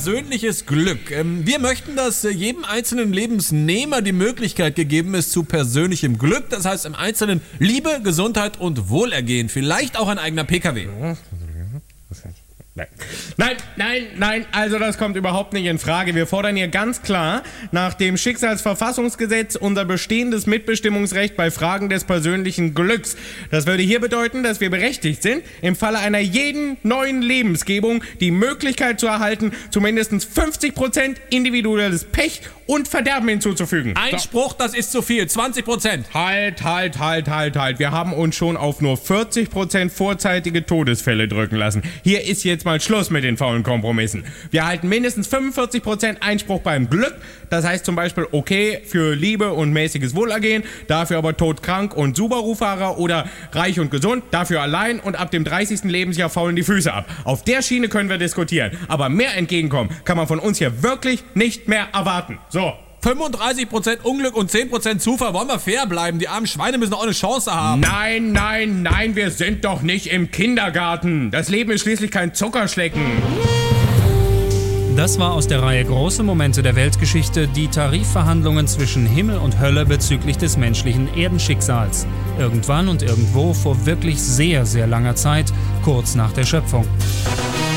persönliches Glück. Wir möchten, dass jedem einzelnen Lebensnehmer die Möglichkeit gegeben ist zu persönlichem Glück. Das heißt im Einzelnen Liebe, Gesundheit und Wohlergehen. Vielleicht auch ein eigener PKW. Nein, also das kommt überhaupt nicht in Frage. Wir fordern hier ganz klar nach dem Schicksalsverfassungsgesetz unser bestehendes Mitbestimmungsrecht bei Fragen des persönlichen Glücks. Das würde hier bedeuten, dass wir berechtigt sind, im Falle einer jeden neuen Lebensgebung die Möglichkeit zu erhalten, zu mindestens 50% individuelles Pech und Verderben hinzuzufügen. Einspruch, das ist zu viel. 20%. Halt. Wir haben uns schon auf nur 40% vorzeitige Todesfälle drücken lassen. Hier ist jetzt mal Schluss mit den faulen Kompromissen. Wir halten mindestens 45% Einspruch beim Glück. Das heißt zum Beispiel okay für Liebe und mäßiges Wohlergehen, dafür aber todkrank und Subaru-Fahrer oder reich und gesund, dafür allein und ab dem 30. Lebensjahr faulen die Füße ab. Auf der Schiene können wir diskutieren. Aber mehr Entgegenkommen kann man von uns hier wirklich nicht mehr erwarten. So. 35% Unglück und 10% Zufall. Wollen wir fair bleiben? Die armen Schweine müssen auch eine Chance haben. Nein, wir sind doch nicht im Kindergarten. Das Leben ist schließlich kein Zuckerschlecken. Das war aus der Reihe Große Momente der Weltgeschichte die Tarifverhandlungen zwischen Himmel und Hölle bezüglich des menschlichen Erdenschicksals. Irgendwann und irgendwo vor wirklich sehr, sehr langer Zeit, kurz nach der Schöpfung.